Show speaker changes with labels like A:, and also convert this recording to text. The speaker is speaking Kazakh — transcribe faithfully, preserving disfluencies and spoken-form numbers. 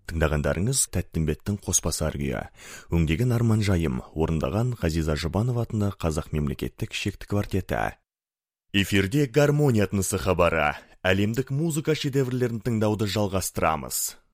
A: Тыңдағандарыңыз Тәттімбеттің қоспасар күйі. Өңдеген Арман Жайым, орындаған Ғазиза Жұбанова атындағы Қазақ мемлекеттік шекті квартеті. Эфирде гармония тынысы хабары. Әлемдік музыка шедеврлерін тыңдауды жалғастырамыз.